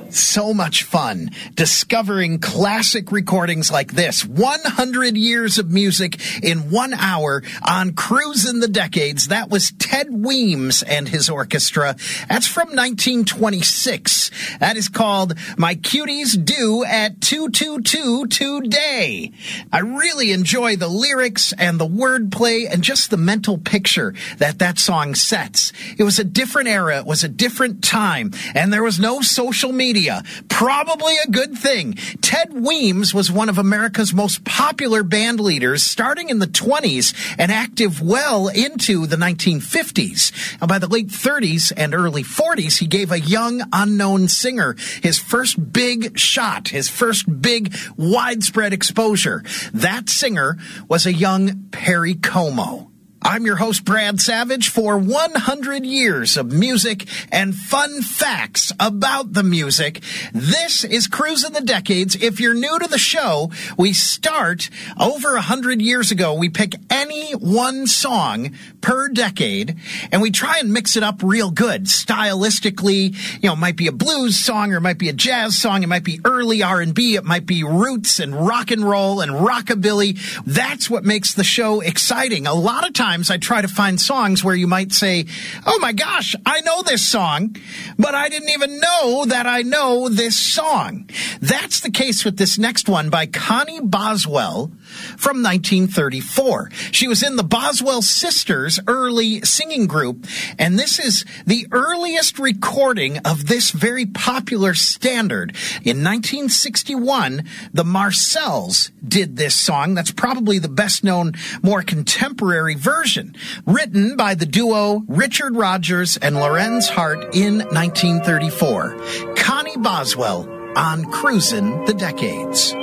So much fun discovering classic recordings like this. 100 years of music in 1 hour on Cruisin' the Decades. That was Ted Weems and his orchestra. That's from 1926. That is called My Cuties Do at 222 Today. I really enjoy the lyrics and the wordplay and just the mental picture that song sets. It was a different era. It was a different time. And there was no social media. Probably a good thing. Ted Weems was one of America's most popular band leaders starting in the 20s and active well into the 1950s. And by the late 30s and early 40s, he gave a young unknown singer his first big shot, his first big widespread exposure. That singer was a young Perry Como. I'm your host, Brad Savage, for 100 years of music and fun facts about the music. This is Cruisin' the Decades. If you're new to the show, we start over 100 years ago. We pick any one song per decade, and we try and mix it up real good. Stylistically, it might be a blues song, or it might be a jazz song, it might be early R&B, it might be roots and rock and roll and rockabilly. That's what makes the show exciting. A lot of times, I try to find songs where you might say, oh my gosh, I know this song, but I didn't even know that I know this song. That's the case with this next one by Connie Boswell from 1934. She was in the Boswell Sisters early singing group, and this is the earliest recording of this very popular standard. In 1961, the Marcells did this song. That's probably the best known, more contemporary version. Written by the duo Richard Rodgers and Lorenz Hart in 1934. Connie Boswell on Cruisin' the Decades.